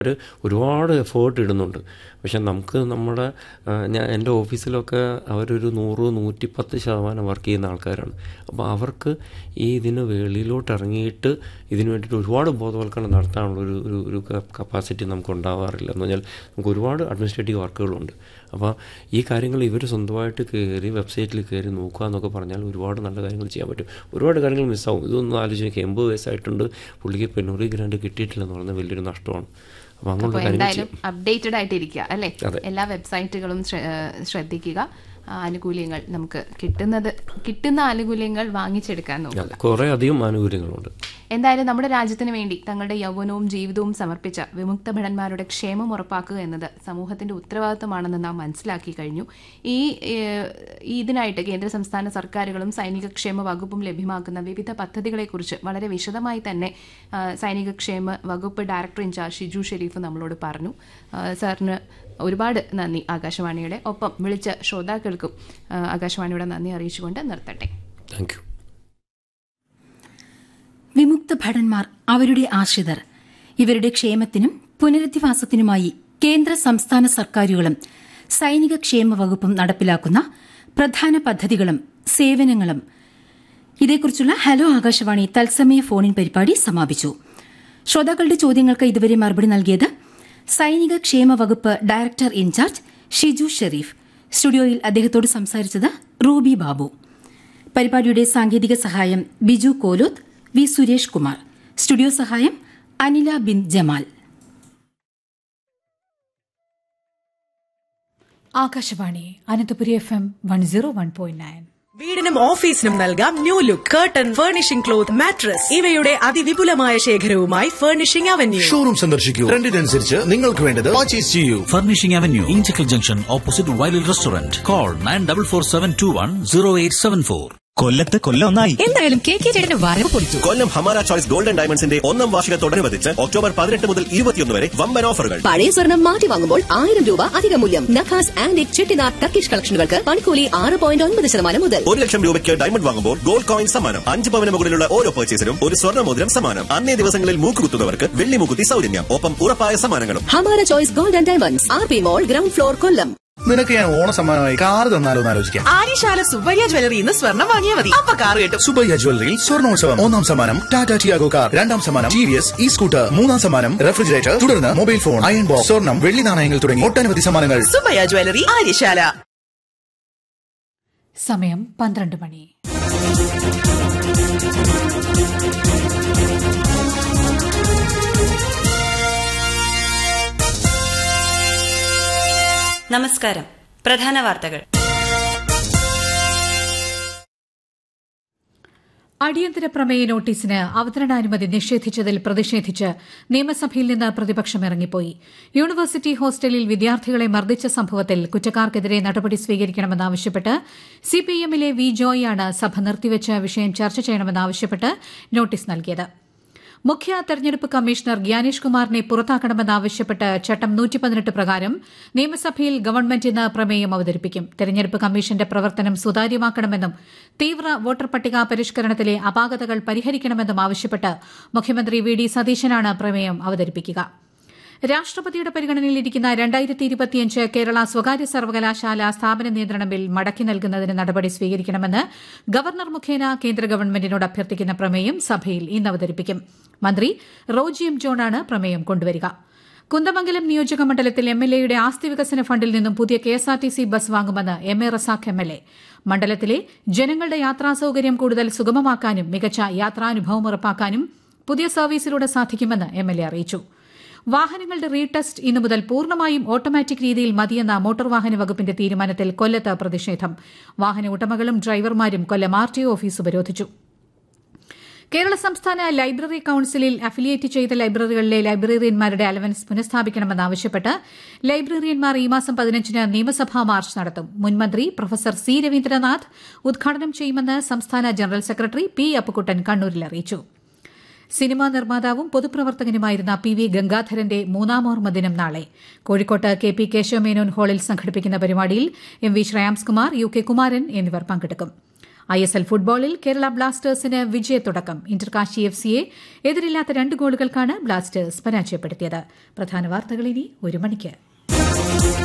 ഒരുപാട് എഫേർട്ട് ഇടുന്നുണ്ട്. പക്ഷെ നമുക്ക് നമ്മുടെ എൻ്റെ ഓഫീസിലൊക്കെ അവരൊരു 100-110% വർക്ക് ചെയ്യുന്ന ആൾക്കാരാണ്. അപ്പോൾ അവർക്ക് ഇതിന് വെളിയിലോട്ട് ഇറങ്ങിയിട്ട് ഇതിന് വേണ്ടിയിട്ട് ഒരുപാട് ബോധവൽക്കരണം നടത്താനുള്ള ഒരു കപ്പാസിറ്റി നമുക്ക് ഉണ്ടാവാറില്ല. എന്ന് പറഞ്ഞാൽ നമുക്ക് ഒരുപാട് അഡ്മിനിസ്ട്രേറ്റീവ് വർക്കുകളുണ്ട്. അപ്പോൾ ഈ കാര്യങ്ങൾ ഇവർ സ്വന്തമായിട്ട് കയറി വെബ്സൈറ്റിൽ കയറി നോക്കുക എന്നൊക്കെ പറഞ്ഞാൽ ഒരുപാട് നല്ല കാര്യങ്ങൾ ചെയ്യാൻ പറ്റും. ഒരുപാട് കാര്യങ്ങൾ മിസ്സാവും. ഇതൊന്നും ആലോചിക്കുക, 80 വയസ്സായിട്ടുണ്ട്, പുള്ളിക്ക് പെണ്ണൂറി ഗ്രാൻഡ് കിട്ടിയിട്ടില്ലെന്ന് പറയുന്നത് വലിയൊരു നഷ്ടമാണ്. അപ്പോൾ എന്തായാലും അപ്ഡേറ്റഡ് ആയിട്ടിരിക്കുക അല്ലേ? എല്ലാ വെബ്സൈറ്റുകളും ശ്രദ്ധിക്കുക. ആനുകൂല്യങ്ങൾ നമുക്ക് കിട്ടുന്ന ആനുകൂല്യങ്ങൾ വാങ്ങിച്ചെടുക്കാൻ നോക്കുക. കുറേ അധികം ആനുകൂല്യങ്ങളുണ്ട്. എന്തായാലും നമ്മുടെ രാജ്യത്തിന് വേണ്ടി തങ്ങളുടെ യൗവനവും ജീവിതവും സമർപ്പിച്ച വിമുക്ത ഭടന്മാരുടെ ക്ഷേമം ഉറപ്പാക്കുക എന്നത് സമൂഹത്തിന്റെ ഉത്തരവാദിത്തമാണെന്ന് നാം മനസ്സിലാക്കി കഴിഞ്ഞു. ഇതിനായിട്ട് കേന്ദ്ര സംസ്ഥാന സർക്കാരുകളും സൈനിക ക്ഷേമ വകുപ്പും ലഭ്യമാക്കുന്ന വിവിധ പദ്ധതികളെക്കുറിച്ച് വളരെ വിശദമായി തന്നെ സൈനിക ക്ഷേമ വകുപ്പ് ഡയറക്ടർ ഇൻചാർജ് ഷിജു ഷെരീഫ് നമ്മളോട് പറഞ്ഞു. സാറിന് ഒരുപാട് നന്ദി. ആകാശവാണിയുടെ ഒപ്പം വിളിച്ച ശ്രോതാക്കൾക്കും ആകാശവാണിയുടെ നന്ദി അറിയിച്ചുകൊണ്ട് നിർത്തട്ടെ. Thank you. വിമുക്ത ഭടന്മാർ, അവരുടെ ആശ്രിതർ, ഇവരുടെ ക്ഷേമത്തിനും പുനരധിവാസത്തിനുമായി കേന്ദ്ര സംസ്ഥാന സർക്കാരുകളും സൈനിക ക്ഷേമ വകുപ്പും നടപ്പിലാക്കുന്ന പ്രധാന പദ്ധതികളും സേവനങ്ങളും ഇതേക്കുറിച്ചുള്ള ഹലോ ആകാശവാണി തത്സമയ ഫോണിൻ പരിപാടി സമാപിച്ചു. ശ്രോതാക്കളുടെ ചോദ്യങ്ങൾക്ക് ഇതുവരെ മറുപടി നൽകിയത് സൈനിക ക്ഷേമ വകുപ്പ് ഡയറക്ടർ ഇൻചാർജ് ഷിജു ഷെരീഫ്. സ്റ്റുഡിയോയിൽ അദ്ദേഹത്തോട് സംസാരിച്ചത് റൂബി ബാബു. പരിപാടിയുടെ സാങ്കേതിക സഹായം ബിജു കോലോത്ത്, വി സുരേഷ് കുമാർ. സ്റ്റുഡിയോ സഹായം Anila bin Jamal. Akashvani Ananthapuri FM 101.9. വീടിനും ഓഫീസിനും നൽകാം new look. Curtain, furnishing cloth, mattress ഇവയുടെ അതിവിപുലമായ ശേഖരവുമായി ഫർണിഷിംഗ് അവന്യൂ. ഷോറൂം സന്ദർശിക്കൂ. ട്രെൻഡിനനുസരിച്ച് നിങ്ങൾക്ക് വേണ്ടത് പർച്ചേസ് ചെയ്യൂ. Furnishing avenue, Inchakkal junction, opposite വൈലിൽ restaurant. Call 9447210874. കൊല്ലത്ത് കൊല്ലം ഒന്നായി. എന്തായാലും KK ചേട്ടന്റെ വരവ് പൊളിച്ചു. കൊല്ലം ഹമാര ചോയ്സ് ഗോൾഡൻ ഡയമണ്ട്സിന്റെ 1ാം വാർഷികത്തോടനുബന്ധിച്ച് ഒക്ടോബർ 18 മുതൽ 21 വരെ വമ്പൻ ഓഫറുകൾ. പഴയ സ്വർണം മാറ്റി വാങ്ങുമ്പോൾ 1000 രൂപ അധിക മൂല്യം. നഖാസ് ആൻഡ് ചെട്ടിനാർ ടർക്കിഷ് കളക്ഷനുകൾക്ക് പണിക്കൂലി 6.9% മുതൽ. 1 ലക്ഷം രൂപയ്ക്ക് ഡയമണ്ട് വാങ്ങുമ്പോൾ ഗോൾഡ് കോയിൻ സമ്മാനം. 5 പവന് മുകളിലുള്ള ഓരോ പർച്ചേസിനും ഒരു സ്വർണ്ണ മോതിരം സമ്മാനം. അന്നേ ദിവസങ്ങളിൽ മൂക്കുകുത്തുന്നവർക്ക് വെള്ളി മൂക്കുത്തി സൗജന്യം. ഒപ്പം ഉറപ്പായ സമ്മാനങ്ങളും. Hamara choice golden diamonds, RP മോൾ, ഗ്രൗണ്ട് ഫ്ലോർ, കൊല്ലം. നിനക്ക് ഞാൻ ഓണ സമ്മാനമായി കാർ തന്നാലോ എന്ന് ആലോചിക്കാം. ആര്യശാല സുബ്ബയ്യ ജ്വല്ലറിന്ന് സ്വർണം വാങ്ങിയാൽ മതി, അപ്പൊ കാർ കിട്ടും. സുബ്ബയ്യ ജ്വല്ലറിയിൽ സ്വർണോത്സവം. 1ാം സമ്മാനം ടാറ്റ ടിയാഗോ കാർ, 2ാം സമ്മാനം TVS സ്കൂട്ടർ, 3ാം സമ്മാനം റെഫ്രിജറേറ്റർ, തുടർന്ന് മൊബൈൽ ഫോൺ, അയൺ ബോക്സ്, സ്വർണം, വെള്ളി നാണയങ്ങൾ തുടങ്ങി ഒട്ടനവധി സമ്മാനങ്ങൾ. സുബ്ബയ്യ ജ്വല്ലറി, ആര്യശാല. സമയം 12 മണി. നമസ്കാരം. പ്രധാന വാർത്തകൾ. അടിയന്തര പ്രമേയ നോട്ടീസിന് അവതരണാനുമതി നിഷേധിച്ചതിൽ പ്രതിഷേധിച്ച് നിയമസഭയിൽ നിന്ന് പ്രതിപക്ഷം ഇറങ്ങിപ്പോയി. യൂണിവേഴ്സിറ്റി ഹോസ്റ്റലിൽ വിദ്യാർത്ഥികളെ മർദ്ദിച്ച സംഭവത്തിൽ കുറ്റക്കാർക്കെതിരെ നടപടി സ്വീകരിക്കണമെന്നാവശ്യപ്പെട്ട് CPIMലെ വി ജോയിയാണ് സഭ നിർത്തിവെച്ച് വിഷയം ചർച്ച ചെയ്യണമെന്നാവശ്യപ്പെട്ട് നോട്ടീസ് നൽകിയത്. മുഖ്യ തെരഞ്ഞെടുപ്പ് കമ്മീഷണർ ഗ്യാനേഷ് കുമാറിനെ പുറത്താക്കണമെന്നാവശ്യപ്പെട്ട് ചട്ടം 118 പ്രകാരം നിയമസഭയിൽ ഗവൺമെന്റ് ഇന്ന് പ്രമേയം അവതരിപ്പിക്കും. തെരഞ്ഞെടുപ്പ് കമ്മീഷന്റെ പ്രവർത്തനം സുതാര്യമാക്കണമെന്നും തീവ്ര വോട്ടർ പട്ടിക പരിഷ്കരണത്തിലെ അപാകതകൾ പരിഹരിക്കണമെന്നും ആവശ്യപ്പെട്ട് മുഖ്യമന്ത്രി VD സതീശനാണ് പ്രമേയം അവതരിപ്പിക്കുക. രാഷ്ട്രപതിയുടെ പരിഗണനയിലിരിക്കുന്ന 2025 കേരള സ്വകാര്യ സർവകലാശാല സ്ഥാപന നിയന്ത്രണ ബിൽ മടക്കി നൽകുന്നതിന് നടപടി സ്വീകരിക്കണമെന്ന് ഗവർണർ മുഖേന കേന്ദ്ര ഗവൺമെന്റിനോട് അഭ്യർത്ഥിക്കുന്ന പ്രമേയം സഭയിൽ ഇന്ന് അവതരിപ്പിക്കും. മന്ത്രി റോജി എം ജോണാണ് പ്രമേയം കൊണ്ടുവരിക. കുന്ദമംഗലം നിയോജക മണ്ഡലത്തിൽ MLAയുടെ ആസ്തി വികസന ഫണ്ടിൽ നിന്നും പുതിയ KSRTC bus വാങ്ങുമെന്ന് MA Razak MLA. മണ്ഡലത്തിലെ ജനങ്ങളുടെ യാത്രാ സൌകര്യം കൂടുതൽ സുഗമമാക്കാനും മികച്ച യാത്രാനുഭവം ഉറപ്പാക്കാനും പുതിയ സർവീസിലൂടെ സാധിക്കുമെന്ന് MLA അറിയിച്ചു. വാഹനങ്ങളുടെ റീടെസ്റ്റ് ഇന്നു മുതൽ പൂർണ്ണമായും ഓട്ടോമാറ്റിക് രീതിയിൽ മതിയെന്ന മോട്ടോർ വാഹന വകുപ്പിന്റെ തീരുമാനത്തിൽ കൊല്ലത്ത് പ്രതിഷേധം. വാഹന ഉടമകളും ഡ്രൈവർമാരും കൊല്ലം RTO ഓഫീസ് ഉപരോധിച്ചു. കേരള സംസ്ഥാന ലൈബ്രറി കൌൺസിലിൽ അഫിലിയേറ്റ് ചെയ്ത ലൈബ്രറികളിലെ ലൈബ്രറിയന്മാരുടെ അലവൻസ് പുനഃസ്ഥാപിക്കണമെന്നാവശ്യപ്പെട്ട് ലൈബ്രറിയന്മാർ ഈ മാസം 15-ന് നിയമസഭാ മാർച്ച് നടത്തും. മുൻമന്ത്രി പ്രൊഫസർ C രവീന്ദ്രനാഥ് ഉദ്ഘാടനം ചെയ്യുമെന്ന് സംസ്ഥാന ജനറൽ സെക്രട്ടറി P അപ്പുക്കുട്ടൻ കണ്ണൂരിൽ അറിയിച്ചു. സിനിമാ നിർമ്മാതാവും പൊതുപ്രവർത്തകനുമായിരുന്ന PV ഗംഗാധരന്റെ 3ാം ഓർമ്മദിനം നാളെ. കോഴിക്കോട്ട് KP കേശവമേനോൻ ഹാളിൽ സംഘടിപ്പിക്കുന്ന പരിപാടിയിൽ MV ശ്രേയാംസ് കുമാർ, UK കുമാരൻ എന്നിവർ പങ്കെടുക്കും. ISL ഫുട്ബോളിൽ കേരള ബ്ലാസ്റ്റേഴ്സിന് വിജയത്തുടക്കം. ഇന്റർകാശി FCയെ എതിരില്ലാത്ത 2 ഗോളുകൾക്കാണ് ബ്ലാസ്റ്റേഴ്സ് പരാജയപ്പെടുത്തിയത്. പ്രധാന വാർത്തകൾ ഇനി 1 മണിക്ക്.